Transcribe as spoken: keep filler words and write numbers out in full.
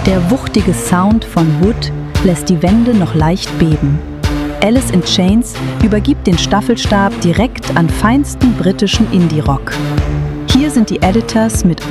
Der wuchtige Sound von Wood lässt die Wände noch leicht beben. Alice in Chains übergibt den Staffelstab direkt an feinsten britischen Indie-Rock. Hier sind die Editors mit